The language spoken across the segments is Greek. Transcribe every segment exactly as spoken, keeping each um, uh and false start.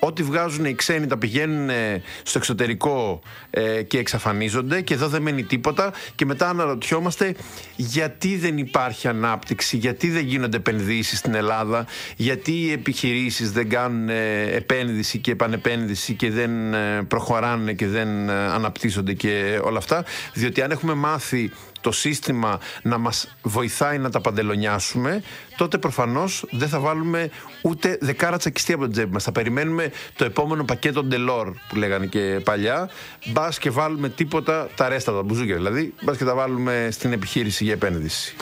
ό,τι βγάζουν οι ξένοι τα πηγαίνουν στο εξωτερικό ε, και εξαφανίζονται, και εδώ δεν μένει τίποτα. Και μετά αναρωτιόμαστε γιατί δεν υπάρχει ανάπτυξη, γιατί δεν γίνονται επενδύσεις στην Ελλάδα, γιατί οι επιχειρήσεις δεν κάνουν επένδυση και επανεπένδυση και δεν προχωράνε και δεν αναπτύσσονται και όλα αυτά. Διότι αν έχουμε μάθει το σύστημα να μας βοηθάει να τα παντελονιάσουμε, τότε προφανώς δεν θα βάλουμε ούτε δεκάρα τσακιστή από την τσέπη μας. Θα περιμένουμε το επόμενο πακέτο Delors που λέγανε και παλιά. Μπας και βάλουμε τίποτα, τα ρέστα, τα μπουζούκια δηλαδή, μπας και τα βάλουμε στην επιχείρηση για επένδυση.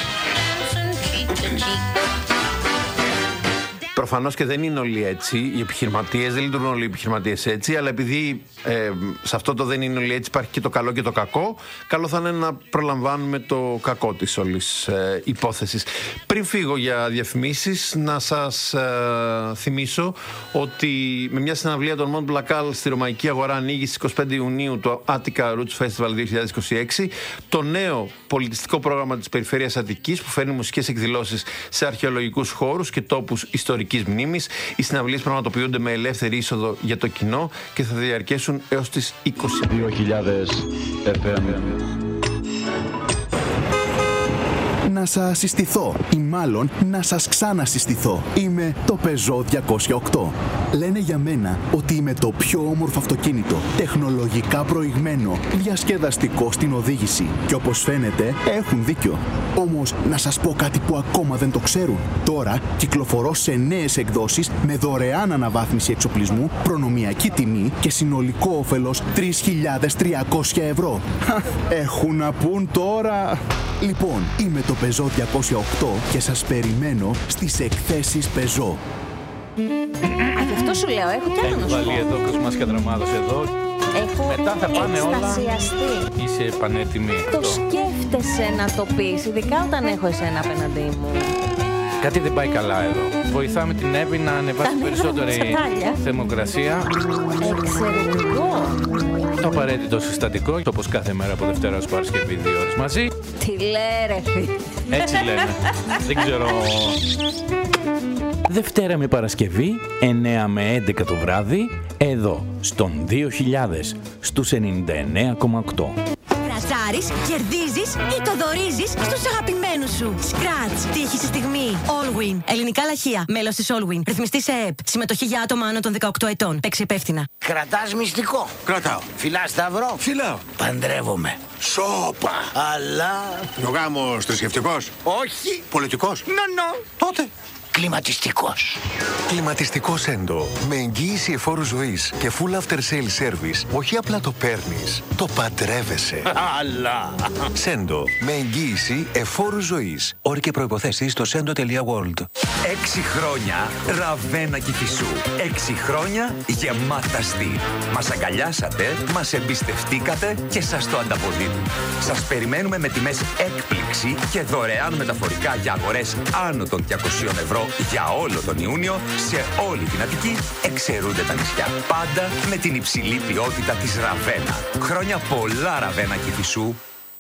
Προφανώς και δεν είναι όλοι έτσι. Οι επιχειρηματίες, δεν λειτουργούν όλοι οι επιχειρηματίες έτσι, αλλά επειδή ε, σε αυτό το δεν είναι όλοι έτσι υπάρχει και το καλό και το κακό, καλό θα είναι να προλαμβάνουμε το κακό της όλης ε, υπόθεσης. Πριν φύγω για διαφημίσεις, να σας ε, θυμίσω ότι με μια συναυλία των Mont Blacal στη Ρωμαϊκή Αγορά ανοίγει στις είκοσι πέντε Ιουνίου το Attica Roots Festival δύο χιλιάδες είκοσι έξι, το νέο πολιτιστικό πρόγραμμα της Περιφέρειας Αττικής που φέρνει μουσικές εκδηλώσεις σε αρχαιολογικούς χώρους και τόπους ιστορικής μνήμης. Οι συναυλίες πραγματοποιούνται με ελεύθερη είσοδο για το κοινό και θα διαρκέσουν έως τις είκοσι δύο χιλιάδες εφ εμ. Να σας συστηθώ ή μάλλον να σας ξανασυστηθώ. Είμαι το Peugeot διακόσια οκτώ. Λένε για μένα ότι είμαι το πιο όμορφο αυτοκίνητο, τεχνολογικά προηγμένο, διασκεδαστικό στην οδήγηση. Και όπως φαίνεται έχουν δίκιο. Όμως να σας πω κάτι που ακόμα δεν το ξέρουν. Τώρα κυκλοφορώ σε νέες εκδόσεις με δωρεάν αναβάθμιση εξοπλισμού, προνομιακή τιμή και συνολικό όφελος τρεις χιλιάδες τριακόσια ευρώ. Έχουν να πούν τώρα. Λοιπόν, είμαι το Peugeot διακόσια οκτώ και σας περιμένω στις εκθέσεις Peugeot. Α, γι' αυτό σου λέω, έχω κι άλλο να σου πω. Έχω βάλει εδώ Κοσμάς Κατραμάδος εδώ. Έχω μετά θα πάνε εκστασιαστεί. Όλα. Είσαι πανέτοιμη. Το σκέφτεσαι να το πεις, ειδικά όταν έχω εσένα απέναντί μου. Κάτι δεν πάει καλά εδώ. Βοηθάμε την Εύη να ανεβάσει περισσότερη θερμοκρασία. Εξαιρετικό. Το απαραίτητο συστατικό, όπως κάθε μέρα από Δευτέρα ως Παρασκευή, δύο ώρες μαζί. Τι λέει ρε φίλε. Έτσι λένε. Δεν ξέρω. Δευτέρα με Παρασκευή, εννέα με έντεκα το βράδυ, εδώ, στον δύο χιλιάδες, στους ενενήντα εννέα κόμμα οκτώ. Σκρατσάρεις, κερδίζεις ή το δωρίζεις στους αγαπημένους σου. Σκράτς, τύχη στη στιγμή. Allwin, ελληνικά λαχεία. Μέλος της Allwin. Ρυθμιστή σε ΕΕΠ. Συμμετοχή για άτομα άνω των δεκαοκτώ ετών. Παίξε υπεύθυνα. Κρατάς μυστικό. Κρατάω. Φυλάς σταυρό. Φυλάω. Παντρεύομαι. Σόπα. Αλλά... Ο γάμος θρησκευτικός. Όχι. Πολιτικός. Νο, νο. Τότε. Κλιματιστικός. Κλιματιστικό Σέντο. Με εγγύηση εφόρου ζωής και full after sale service. Όχι απλά το παίρνεις, το παντρεύεσαι. Αλλά. Σέντο. Με εγγύηση εφόρου ζωής. Όροι και προϋποθέσεις στο σέντο τελεία world. Έξι χρόνια Ραβένα Κηφισού. Έξι χρόνια γεμάτα στυλ. Μας αγκαλιάσατε, μας εμπιστευτήκατε και σας το ανταποδίδουμε. Σας περιμένουμε με τιμές έκπληξη και δωρεάν μεταφορικά για αγορές άνω των διακοσίων ευρώ για όλο τον Ιούνιο σε όλη την Αττική. Εξαιρούνται τα νησιά. Πάντα με την υψηλή ποιότητα της Ραβένα. Χρόνια πολλά Ραβένα Κηφισού.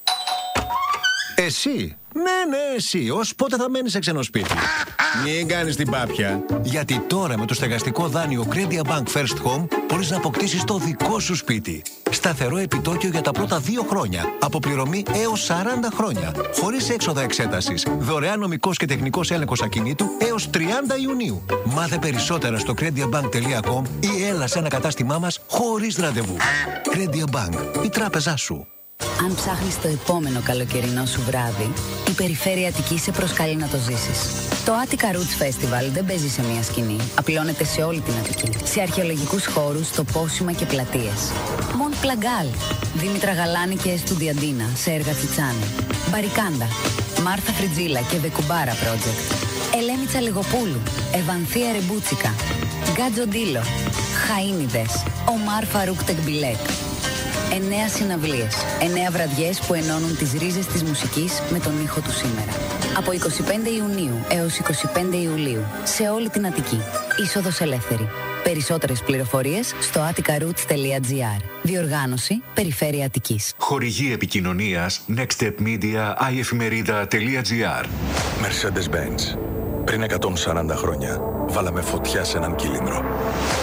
Εσύ, ναι, ναι, εσύ, ως πότε θα μένεις σε ξένο σπίτι. Μην κάνεις την πάπια. Γιατί τώρα με το στεγαστικό δάνειο Credit Bank First Home μπορείς να αποκτήσεις το δικό σου σπίτι. Σταθερό επιτόκιο για τα πρώτα δύο χρόνια. Αποπληρωμή έως σαράντα χρόνια. Χωρίς έξοδα εξέτασης. Δωρεάν νομικός και τεχνικός έλεγχος ακινήτου έως τριάντα Ιουνίου. Μάθε περισσότερα στο crediabank τελεία com ή έλα σε ένα κατάστημά μας χωρίς ραντεβού. Credit Bank, η τράπεζά σου. Αν ψάχνεις το επόμενο καλοκαιρινό σου βράδυ, η Περιφέρεια Αττικής σε προσκαλεί να το ζήσεις. Το Attica Roots Festival δεν παίζει σε μία σκηνή. Απλώνεται σε όλη την Αττική. Σε αρχαιολογικούς χώρους, τοπόσιμα και πλατείες. Mont Blacal, Δήμητρα Γαλάνη και Εστουδιαντίνα σε έργα Τσιτσάνη. Μπαρικάντα, Μάρθα Φριτζίλα και Βεκουμπάρα Project. Ελένη Τσαλιγοπούλου, Ευανθία Ρεμπούτσικα. Γκάτζο Ντίλο, Χαΐνιδες, Ομάρ Φαρούκ Τεκμπιλέκ. Εννέα συναυλίες, εννέα βραδιές που ενώνουν τις ρίζες της μουσικής με τον ήχο του σήμερα. Από εικοστή πέμπτη Ιουνίου έως εικοστή πέμπτη Ιουλίου, σε όλη την Αττική. Είσοδος ελεύθερη. Περισσότερες πληροφορίες στο attica roots τελεία gr. Διοργάνωση Περιφέρεια Αττικής. Χορηγή επικοινωνίας nextstepmedia i εφημερίδα τελεία gr. Mercedes-Benz. Πριν εκατόν σαράντα χρόνια, βάλαμε φωτιά σε έναν κύλινδρο.